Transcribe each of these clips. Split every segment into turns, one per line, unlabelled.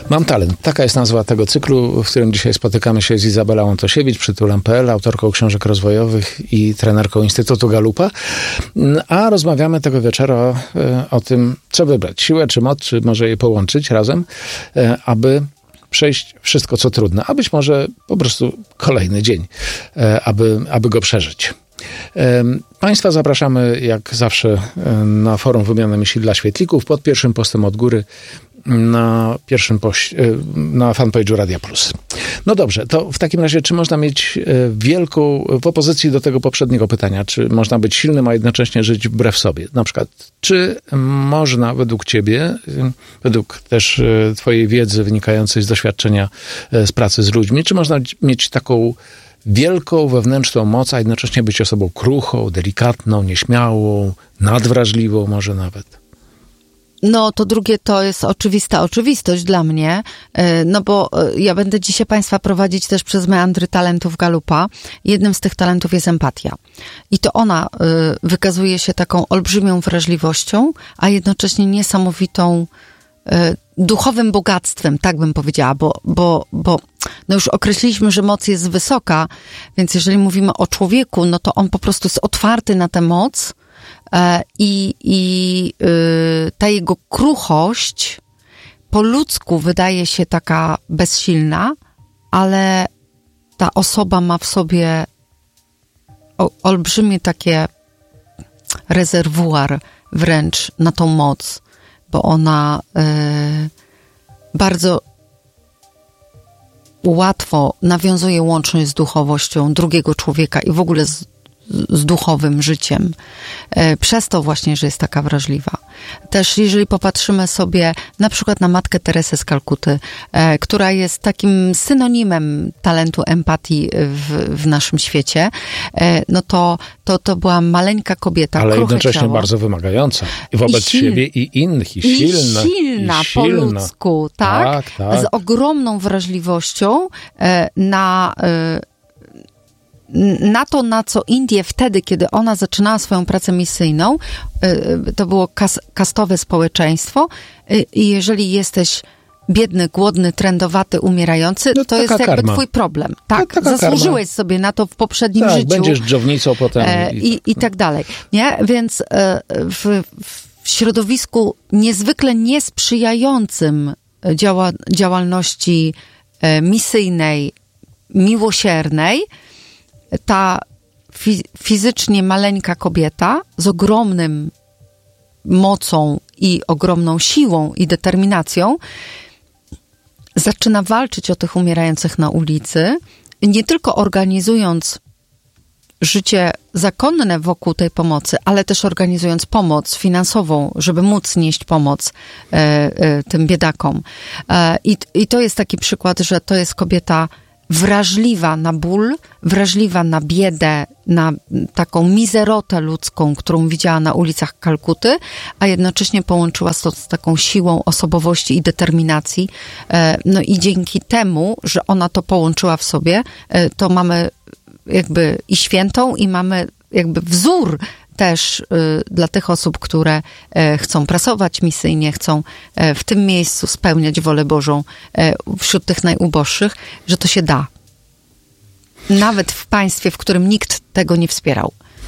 Mam talent. Taka jest nazwa tego cyklu, w którym dzisiaj spotykamy się z Izabelą Antosiewicz, przytulam.pl, autorką książek rozwojowych i trenerką Instytutu Galupa. A rozmawiamy tego wieczora o tym, co wybrać. Siłę czy moc, czy może je połączyć razem, aby przejść wszystko, co trudne. A być może po prostu kolejny dzień, aby go przeżyć. Państwa zapraszamy jak zawsze na forum Wymiany Myśli dla Świetlików pod pierwszym postem od góry na fanpage'u Radia Plus. No dobrze, to w takim razie, czy można mieć wielką, w opozycji do tego poprzedniego pytania, czy można być silnym, a jednocześnie żyć wbrew sobie? Na przykład, czy można według ciebie, według też twojej wiedzy wynikającej z doświadczenia z pracy z ludźmi, czy można mieć taką wielką wewnętrzną moc, a jednocześnie być osobą kruchą, delikatną, nieśmiałą, nadwrażliwą może nawet?
No, to drugie to jest oczywista oczywistość dla mnie, no bo ja będę dzisiaj Państwa prowadzić też przez meandry talentów Galupa. Jednym z tych talentów jest empatia. I to ona wykazuje się taką olbrzymią wrażliwością, a jednocześnie niesamowitą duchowym bogactwem, tak bym powiedziała, bo no już określiliśmy, że moc jest wysoka, więc jeżeli mówimy o człowieku, no to on po prostu jest otwarty na tę moc i ta jego kruchość po ludzku wydaje się taka bezsilna, ale ta osoba ma w sobie olbrzymie takie rezerwuar wręcz na tą moc, bo ona bardzo łatwo nawiązuje łączność z duchowością drugiego człowieka i w ogóle z duchowym życiem. Przez to właśnie, że jest taka wrażliwa. Też jeżeli popatrzymy sobie na przykład na Matkę Teresę z Kalkuty, która jest takim synonimem talentu empatii w naszym świecie, no to była maleńka kobieta,
ale
kruche
jednocześnie
ciało.
bardzo wymagająca. I wobec siebie i innych. I silna.
Po ludzku, tak? Z ogromną wrażliwością na to, na co Indie wtedy, kiedy ona zaczynała swoją pracę misyjną, to było kastowe społeczeństwo i jeżeli jesteś biedny, głodny, trędowaty, umierający, no, to jest jakby karma. Twój problem. Tak, zasłużyłeś sobie na to w poprzednim życiu.
Będziesz dżownicą potem.
I tak dalej. Nie? Więc w środowisku niezwykle niesprzyjającym działalności misyjnej, miłosiernej, ta fizycznie maleńka kobieta z ogromnym mocą i ogromną siłą i determinacją zaczyna walczyć o tych umierających na ulicy, nie tylko organizując życie zakonne wokół tej pomocy, ale też organizując pomoc finansową, żeby móc nieść pomoc tym biedakom. I to jest taki przykład, że to jest kobieta wrażliwa na ból, wrażliwa na biedę, na taką mizerotę ludzką, którą widziała na ulicach Kalkuty, a jednocześnie połączyła to z taką siłą osobowości i determinacji. No i dzięki temu, że ona to połączyła w sobie, to mamy jakby i świętą, i mamy jakby wzór też dla tych osób, które chcą pracować misyjnie, chcą w tym miejscu spełniać wolę Bożą wśród tych najuboższych, że to się da. Nawet w państwie, w którym nikt tego nie wspierał.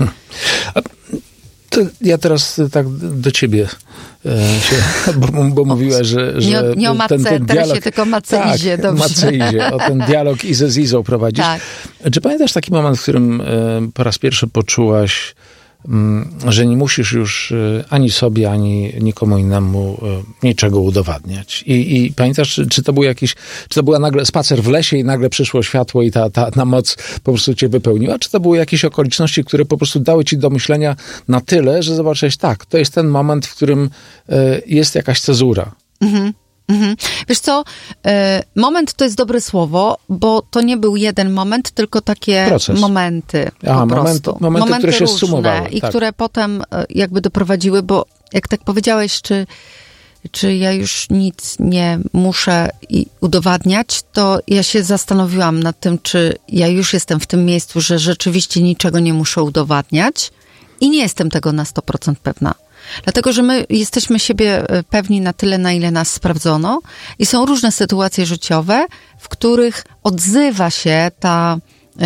To ja teraz tak do ciebie bo mówiłaś, że
nie o matce ten dialog, tylko matce Izie. Dobrze.
Matce Izie, o ten dialog Izę z Izą prowadzisz. Tak. Czy pamiętasz taki moment, w którym po raz pierwszy poczułaś, że nie musisz już ani sobie, ani nikomu innemu niczego udowadniać. I pamiętasz, czy to była nagle spacer w lesie i nagle przyszło światło i ta moc po prostu cię wypełniła? Czy to były jakieś okoliczności, które po prostu dały ci do myślenia na tyle, że zobaczyłeś, tak, to jest ten moment, w którym jest jakaś cezura.
Mhm. Wiesz co, moment to jest dobre słowo, bo to nie był jeden moment, tylko takie momenty po prostu.
Momenty, które się zsumowały.
I które potem jakby doprowadziły, bo jak tak powiedziałeś, czy ja już nic nie muszę udowadniać, to ja się zastanowiłam nad tym, czy ja już jestem w tym miejscu, że rzeczywiście niczego nie muszę udowadniać i nie jestem tego na 100% pewna. Dlatego, że my jesteśmy siebie pewni na tyle, na ile nas sprawdzono i są różne sytuacje życiowe, w których odzywa się ta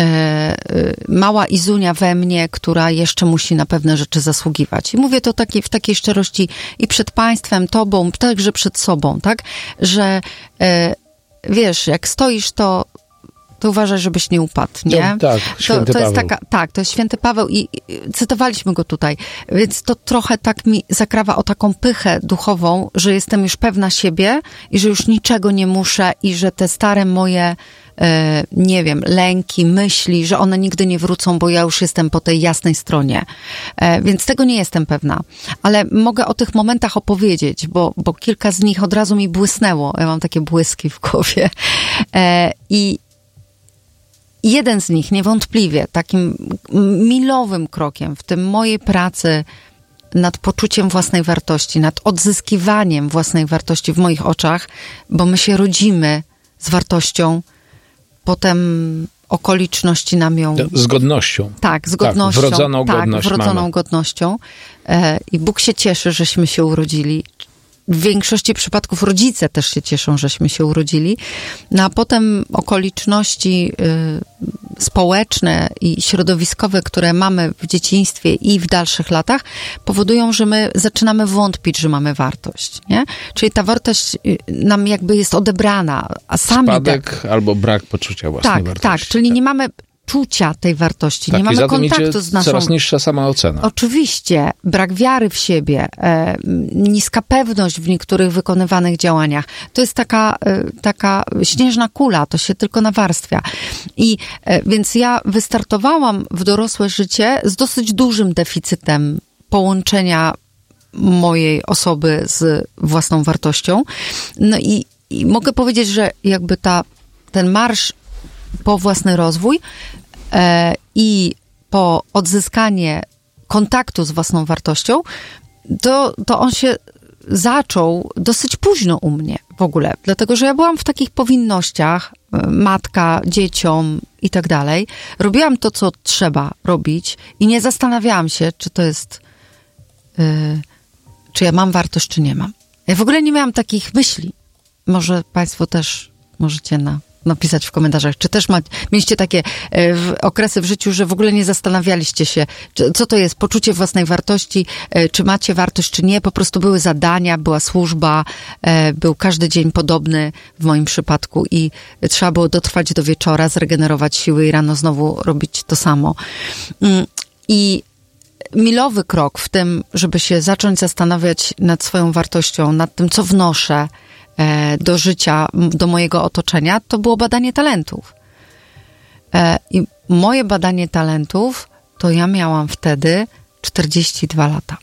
mała Izunia we mnie, która jeszcze musi na pewne rzeczy zasługiwać. I mówię to w takiej szczerości i przed państwem, tobą, także przed sobą, tak? Że wiesz, jak stoisz, to uważaj, żebyś nie upadł, nie?
Tak, święty Paweł.
To jest święty Paweł i cytowaliśmy go tutaj, więc to trochę tak mi zakrawa o taką pychę duchową, że jestem już pewna siebie i że już niczego nie muszę i że te stare moje nie wiem, lęki, myśli, że one nigdy nie wrócą, bo ja już jestem po tej jasnej stronie. Więc tego nie jestem pewna. Ale mogę o tych momentach opowiedzieć, bo kilka z nich od razu mi błysnęło. Ja mam takie błyski w głowie. I jeden z nich niewątpliwie takim milowym krokiem w tym mojej pracy nad poczuciem własnej wartości, nad odzyskiwaniem własnej wartości w moich oczach, bo my się rodzimy z wartością, potem okoliczności nam ją...
Z godnością.
Tak, z godnością.
Wrodzoną godność
wrodzoną
mamy.
Godnością. I Bóg się cieszy, żeśmy się urodzili. W większości przypadków rodzice też się cieszą, żeśmy się urodzili. No a potem okoliczności społeczne i środowiskowe, które mamy w dzieciństwie i w dalszych latach, powodują, że my zaczynamy wątpić, że mamy wartość, nie? Czyli ta wartość nam jakby jest odebrana, a sami...
Spadek albo brak poczucia własnej wartości.
Tak, czyli nie mamy czucia tej wartości, nie mamy kontaktu z naszą...
coraz niższa samoocena.
Oczywiście, brak wiary w siebie, niska pewność w niektórych wykonywanych działaniach. To jest taka śnieżna kula, to się tylko nawarstwia. I więc ja wystartowałam w dorosłe życie z dosyć dużym deficytem połączenia mojej osoby z własną wartością. No i mogę powiedzieć, że jakby ten marsz po własny rozwój i po odzyskanie kontaktu z własną wartością, to on się zaczął dosyć późno u mnie w ogóle. Dlatego, że ja byłam w takich powinnościach, matka, dzieciom i tak dalej. Robiłam to, co trzeba robić i nie zastanawiałam się, czy to jest, czy ja mam wartość, czy nie mam. Ja w ogóle nie miałam takich myśli. Może państwo też możecie napisać w komentarzach, czy też mieliście takie okresy w życiu, że w ogóle nie zastanawialiście się, co to jest poczucie własnej wartości, czy macie wartość, czy nie. Po prostu były zadania, była służba, był każdy dzień podobny w moim przypadku i trzeba było dotrwać do wieczora, zregenerować siły i rano znowu robić to samo. I milowy krok w tym, żeby się zacząć zastanawiać nad swoją wartością, nad tym, co wnoszę do życia, do mojego otoczenia, to było badanie talentów. I moje badanie talentów to ja miałam wtedy 42 lata.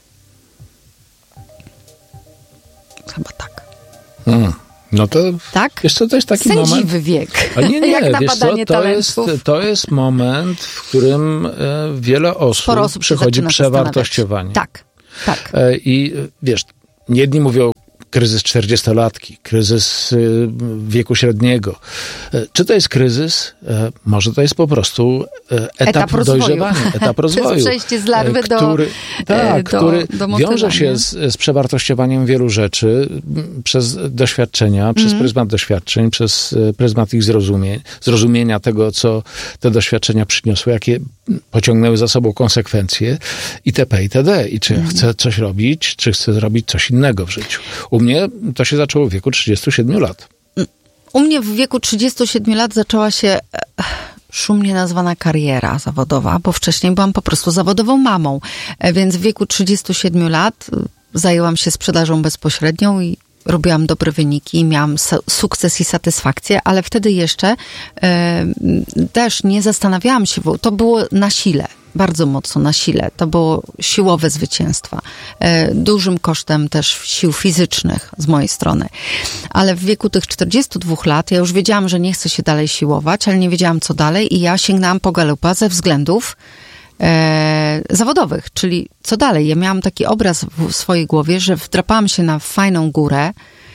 Chyba tak.
No to,
tak?
Wiesz co, to jest taki
sędziwy
moment...
wiek.
Ale nie,
jak na
wiesz
badanie
co,
talentów.
to jest moment, w którym wiele osób przechodzi przewartościowanie.
Tak.
I wiesz, jedni mówią kryzys 40-latki, kryzys wieku średniego. Czy to jest kryzys? Może to jest po prostu etap dojrzewania, etap rozwoju.
To jest przejście z larwy
który
do
wiąże się z przewartościowaniem wielu rzeczy przez doświadczenia, przez pryzmat doświadczeń, przez pryzmat ich zrozumienia tego, co te doświadczenia przyniosły, jakie pociągnęły za sobą konsekwencje itp. itd. I czy ja chcę coś robić, czy chcę zrobić coś innego w życiu. U mnie to się zaczęło w wieku 37 lat.
U mnie w wieku 37 lat zaczęła się szumnie nazwana kariera zawodowa, bo wcześniej byłam po prostu zawodową mamą. Więc w wieku 37 lat zajęłam się sprzedażą bezpośrednią i robiłam dobre wyniki, miałam sukces i satysfakcję, ale wtedy jeszcze też nie zastanawiałam się, bo to było na sile. Bardzo mocno na sile. To było siłowe zwycięstwa. Dużym kosztem też sił fizycznych z mojej strony. Ale w wieku tych 42 lat ja już wiedziałam, że nie chcę się dalej siłować, ale nie wiedziałam co dalej i ja sięgnęłam po Galupa ze względów zawodowych, czyli co dalej. Ja miałam taki obraz w swojej głowie, że wdrapałam się na fajną górę,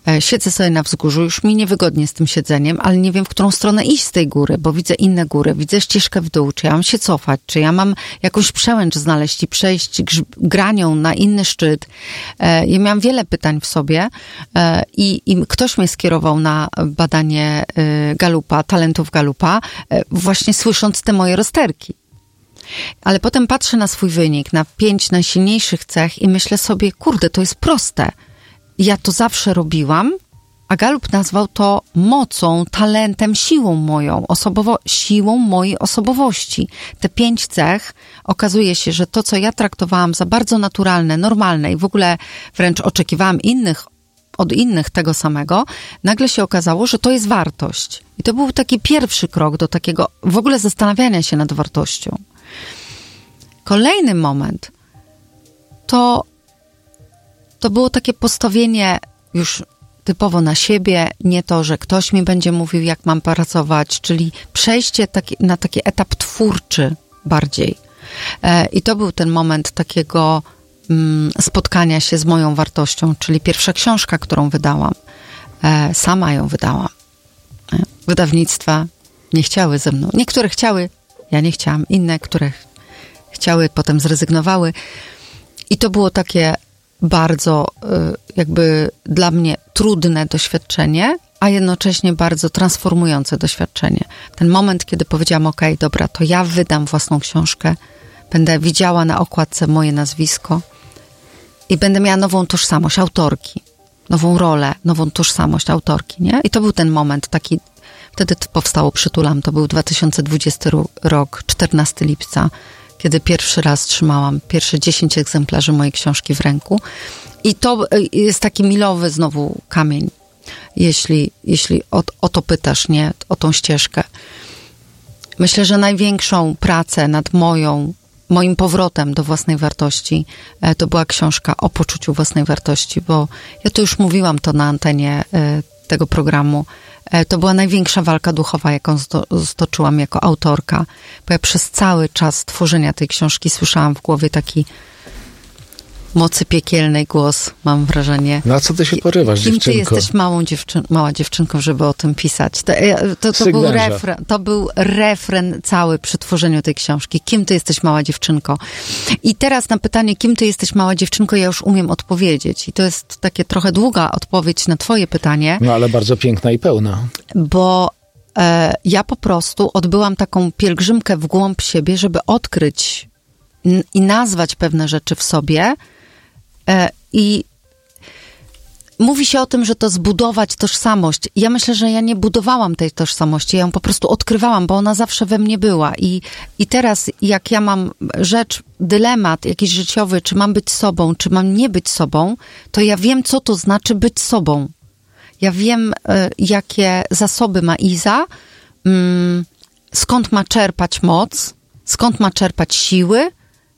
Siedzę sobie na wzgórzu, już mi niewygodnie z tym siedzeniem, ale nie wiem, w którą stronę iść z tej góry, bo widzę inne góry, widzę ścieżkę w dół, czy ja mam się cofać, czy ja mam jakąś przełęcz znaleźć i przejść granią na inny szczyt. Ja miałam wiele pytań w sobie i ktoś mnie skierował na badanie Galupa, talentów Galupa, właśnie słysząc te moje rozterki. Ale potem patrzę na swój wynik, na 5 najsilniejszych cech i myślę sobie, kurde, to jest proste. Ja to zawsze robiłam, a Galup nazwał to mocą, talentem, siłą moją, siłą mojej osobowości. Te 5 cech, okazuje się, że to, co ja traktowałam za bardzo naturalne, normalne i w ogóle wręcz oczekiwałam od innych tego samego, nagle się okazało, że to jest wartość. I to był taki pierwszy krok do takiego w ogóle zastanawiania się nad wartością. Kolejny moment to było takie postawienie już typowo na siebie, nie to, że ktoś mi będzie mówił, jak mam pracować, czyli przejście na taki etap twórczy bardziej. I to był ten moment takiego spotkania się z moją wartością, czyli pierwsza książka, którą wydałam. Sama ją wydałam. Wydawnictwa nie chciały ze mną. Niektóre chciały, ja nie chciałam. Inne, które chciały, potem zrezygnowały. I to było takie bardzo jakby dla mnie trudne doświadczenie, a jednocześnie bardzo transformujące doświadczenie. Ten moment, kiedy powiedziałam, okej, dobra, to ja wydam własną książkę, będę widziała na okładce moje nazwisko i będę miała nową tożsamość autorki, nową rolę, nową tożsamość autorki, nie? I to był ten moment taki, wtedy powstało Przytulam, to był 2020 rok, 14 lipca, kiedy pierwszy raz trzymałam pierwsze 10 egzemplarzy mojej książki w ręku. I to jest taki milowy znowu kamień, jeśli o to pytasz, nie? O tą ścieżkę. Myślę, że największą pracę nad moim powrotem do własnej wartości to była książka o poczuciu własnej wartości, bo ja to już mówiłam to na antenie tego programu. To była największa walka duchowa, jaką stoczyłam jako autorka, bo ja przez cały czas tworzenia tej książki słyszałam w głowie taki mocy piekielnej głos, mam wrażenie.
Na co ty się porywasz,
Kim
dziewczynko?
ty jesteś mała dziewczynką, żeby o tym pisać? To był refren cały przy tworzeniu tej książki. Kim ty jesteś, mała dziewczynko? I teraz na pytanie, kim ty jesteś, mała dziewczynko, ja już umiem odpowiedzieć. I to jest takie trochę długa odpowiedź na twoje pytanie.
No ale bardzo piękna i pełna.
Bo ja po prostu odbyłam taką pielgrzymkę w głąb siebie, żeby odkryć i nazwać pewne rzeczy w sobie. I mówi się o tym, że to zbudować tożsamość. Ja myślę, że ja nie budowałam tej tożsamości, ja ją po prostu odkrywałam, bo ona zawsze we mnie była. I teraz, jak ja mam dylemat jakiś życiowy, czy mam być sobą, czy mam nie być sobą, to ja wiem, co to znaczy być sobą. Ja wiem, jakie zasoby ma Iza, skąd ma czerpać moc, skąd ma czerpać siły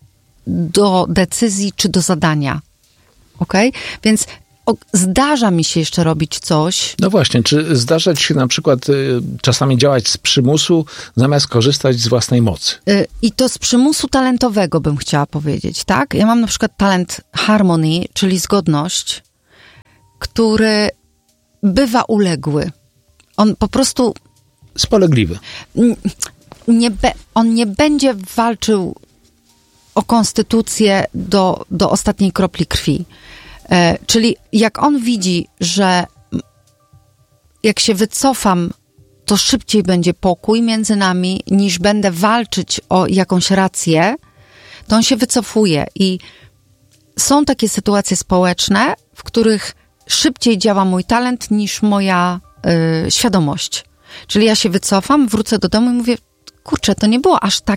do decyzji czy do zadania. Okej? Więc zdarza mi się jeszcze robić coś.
No właśnie, czy zdarza ci się na przykład czasami działać z przymusu, zamiast korzystać z własnej mocy?
I to z przymusu talentowego bym chciała powiedzieć, tak? Ja mam na przykład talent harmony, czyli zgodność, który bywa uległy. On po prostu...
Spolegliwy.
On nie będzie walczył o konstytucję do ostatniej kropli krwi. Czyli jak on widzi, że jak się wycofam, to szybciej będzie pokój między nami, niż będę walczyć o jakąś rację, to on się wycofuje. I są takie sytuacje społeczne, w których szybciej działa mój talent niż moja świadomość. Czyli ja się wycofam, wrócę do domu i mówię, kurczę, to nie było aż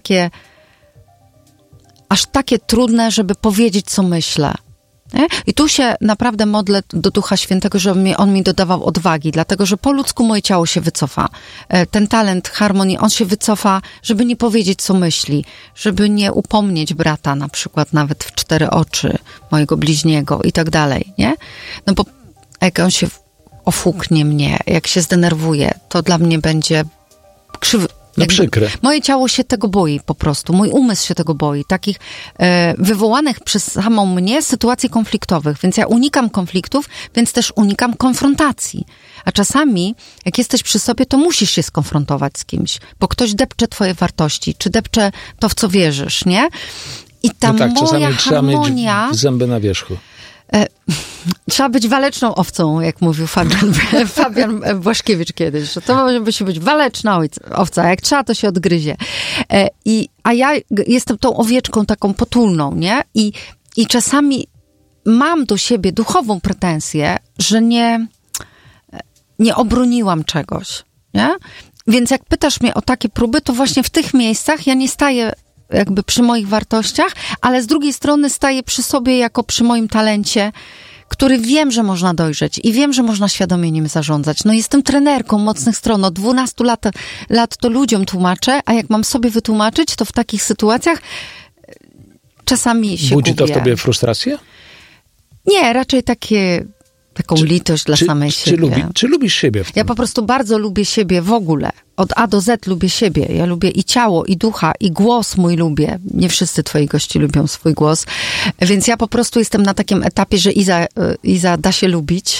takie trudne, żeby powiedzieć, co myślę. Nie? I tu się naprawdę modlę do Ducha Świętego, żeby on mi dodawał odwagi, dlatego, że po ludzku moje ciało się wycofa. Ten talent harmonii, on się wycofa, żeby nie powiedzieć, co myśli, żeby nie upomnieć brata, na przykład nawet w 4 oczy, mojego bliźniego i tak dalej, nie? No bo jak on się ofuknie mnie, jak się zdenerwuje, to dla mnie będzie krzywy.
Przykre.
Moje ciało się tego boi po prostu. Mój umysł się tego boi. Takich wywołanych przez samą mnie sytuacji konfliktowych. Więc ja unikam konfliktów, więc też unikam konfrontacji. A czasami, jak jesteś przy sobie, to musisz się skonfrontować z kimś, bo ktoś depcze twoje wartości, czy depcze to, w co wierzysz, nie? I ta moja
czasami
harmonia...
trzeba mieć zęby na wierzchu.
Trzeba być waleczną owcą, jak mówił Fabian Błaszkiewicz kiedyś, że to musi być waleczna owca, jak trzeba, to się odgryzie. A ja jestem tą owieczką taką potulną, nie? I czasami mam do siebie duchową pretensję, że nie obroniłam czegoś, nie? Więc jak pytasz mnie o takie próby, to właśnie w tych miejscach ja nie staję jakby przy moich wartościach, ale z drugiej strony staję przy sobie jako przy moim talencie, który wiem, że można dojrzeć i wiem, że można świadomie nim zarządzać. No jestem trenerką mocnych stron. Od 12 lat to ludziom tłumaczę, a jak mam sobie wytłumaczyć, to w takich sytuacjach czasami się
Budzi
gubię.
to w tobie frustrację?
Nie, raczej taką litość dla samej siebie.
Czy lubisz siebie w tym?
Ja po prostu bardzo lubię siebie w ogóle. Od A do Z lubię siebie. Ja lubię i ciało, i ducha, i głos mój lubię. Nie wszyscy twoi gości lubią swój głos. Więc ja po prostu jestem na takim etapie, że Iza da się lubić.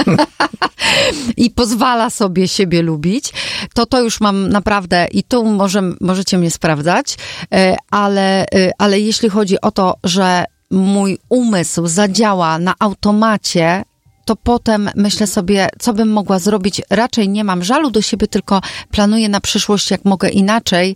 I pozwala sobie siebie lubić. To już mam naprawdę, i tu możecie mnie sprawdzać, ale jeśli chodzi o to, że mój umysł zadziała na automacie, to potem myślę sobie, co bym mogła zrobić. Raczej nie mam żalu do siebie, tylko planuję na przyszłość, jak mogę inaczej.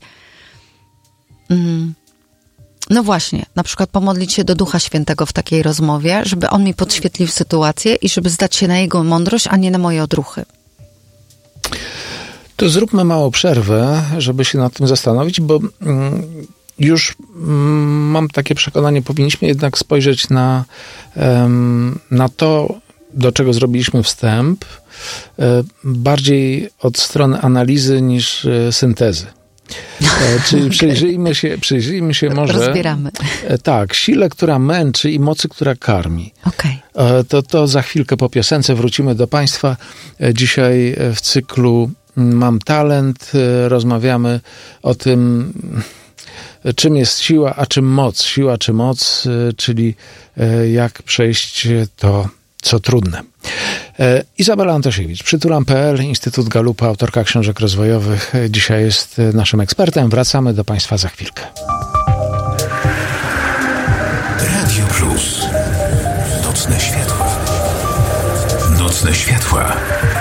No właśnie, na przykład pomodlić się do Ducha Świętego w takiej rozmowie, żeby on mi podświetlił sytuację i żeby zdać się na jego mądrość, a nie na moje odruchy.
To zróbmy małą przerwę, żeby się nad tym zastanowić, bo już mam takie przekonanie, powinniśmy jednak spojrzeć na to, do czego zrobiliśmy wstęp, bardziej od strony analizy niż syntezy. Czyli przyjrzyjmy się może...
Rozbieramy.
Tak, sile, która męczy i mocy, która karmi. To za chwilkę po piosence wrócimy do Państwa. Dzisiaj w cyklu Mam talent. Rozmawiamy o tym, czym jest siła, a czym moc. Siła czy moc, czyli jak przejść to, co trudne. Izabela Antosiewicz, Przytulam.pl, Instytut Galupa, autorka książek rozwojowych. Dzisiaj jest naszym ekspertem. Wracamy do Państwa za chwilkę.
Radio Plus. Nocne światła. Nocne światła.